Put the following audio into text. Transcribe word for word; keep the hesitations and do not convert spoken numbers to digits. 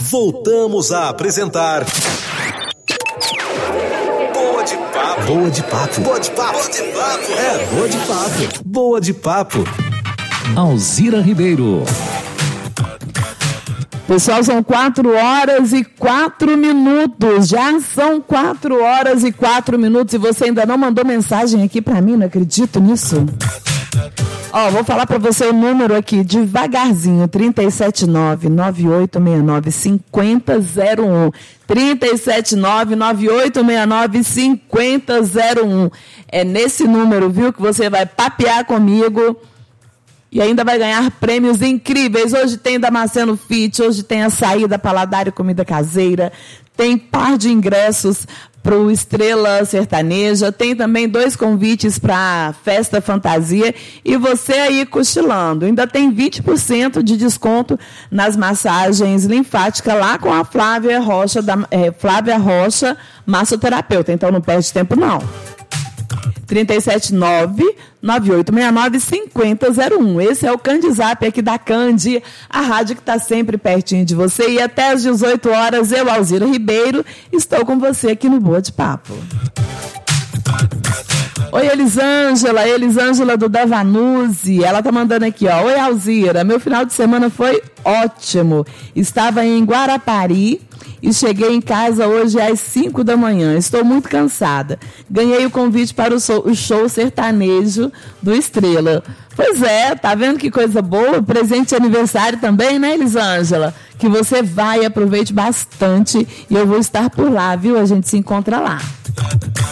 Voltamos a apresentar Boa de Papo. Boa de Papo. Boa de Papo. Boa de Papo. É, Boa de Papo. Boa de Papo. Alzira Ribeiro. Pessoal, são quatro horas e quatro minutos. Já são quatro horas e quatro minutos e você ainda não mandou mensagem aqui pra mim, não acredito nisso. Ó, vou falar pra você o número aqui, devagarzinho, trinta sete nove, nove oito seis nove, cinco zero zero um. trinta sete nove, nove oito seis nove, cinco zero zero um. É nesse número, viu, que você vai papear comigo. E ainda vai ganhar prêmios incríveis. Hoje tem Damasceno Fit, hoje tem a saída Paladar e Comida Caseira, tem par de ingressos para o Estrela Sertaneja, tem também dois convites para a Festa Fantasia e você aí cochilando. Ainda tem vinte por cento de desconto nas massagens linfáticas lá com a Flávia Rocha, da, é, Flávia Rocha, massoterapeuta. Então não perde tempo não. trinta sete nove, nove oito seis nove, cinco zero zero um. Esse é o Candizap aqui da Candi, a rádio que está sempre pertinho de você. E até às dezoito horas, eu, Alzira Ribeiro, estou com você aqui no Boa de Papo. Oi, Elisângela, Elisângela do Davanuzzi. Ela tá mandando aqui, ó. Oi, Alzira, meu final de semana foi ótimo. Estava em Guarapari e cheguei em casa hoje às cinco da manhã. Estou muito cansada. Ganhei o convite para o show, o show sertanejo do Estrela. Pois é, tá vendo que coisa boa? Presente de aniversário também, né, Elisângela? Que você vai, aproveite bastante e eu vou estar por lá, viu? A gente se encontra lá.